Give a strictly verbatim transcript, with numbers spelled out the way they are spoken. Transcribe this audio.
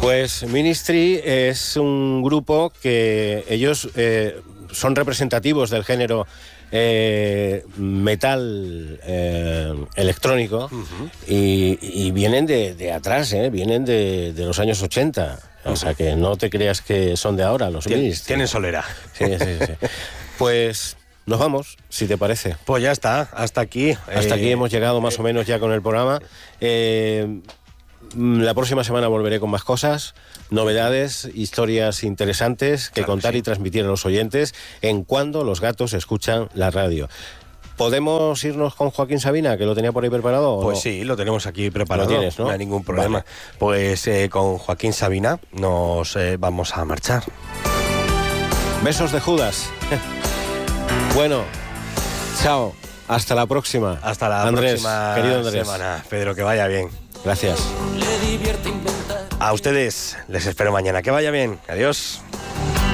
Pues Ministry es un grupo que ellos eh, son representativos del género eh, metal eh, electrónico uh-huh. y, y vienen de, de atrás, eh, vienen de, de los años ochenta. Uh-huh. O sea que no te creas que son de ahora los Tien, Ministry. Tienen solera. Sí, sí, sí. Pues nos vamos, si te parece. Pues ya está, hasta aquí. Hasta eh, aquí hemos llegado más eh, o menos ya con el programa. Eh, la próxima semana volveré con más cosas, novedades, historias interesantes que claro, contar sí. y transmitir a los oyentes en cuando los gatos escuchan la radio. ¿Podemos irnos con Joaquín Sabina, que lo tenía por ahí preparado? Pues no? Sí, lo tenemos aquí preparado. Lo tienes, ¿no? No hay ningún problema. Vale. Pues eh, con Joaquín Sabina nos eh, vamos a marchar. Besos de Judas. Bueno, chao. Hasta la próxima. Hasta la Andrés, próxima querido Andrés. semana. Pedro, que vaya bien. Gracias. A ustedes les espero mañana. Que vaya bien. Adiós.